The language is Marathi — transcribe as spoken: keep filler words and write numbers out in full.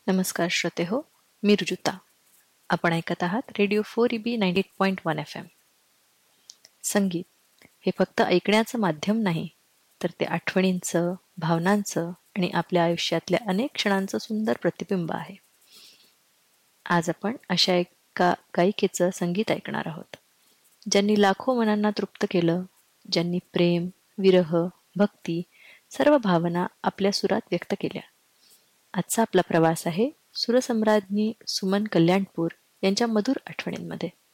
नमस्कार श्रोते हो, मी रुजुता. आपण ऐकत आहात radio four E B ninety eight point one F M. संगीत हे फक्त ऐकण्याचं माध्यम नाही, तर ते आठवणींचं, भावनांचं आणि आपल्या आयुष्यातल्या अनेक क्षणांचं सुंदर प्रतिबिंब आहे. आज आपण अशा एका गायिकेचं संगीत ऐकणार आहोत, ज्यांनी लाखो मनांना तृप्त केलं, ज्यांनी प्रेम, विरह, भक्ती सर्व भावना आपल्या सुरात व्यक्त केल्या. आजचा आपला प्रवास आहे सुरसम्राज्ञी सुमन कल्याणपूर यांच्या मधुर आठवणींमध्ये.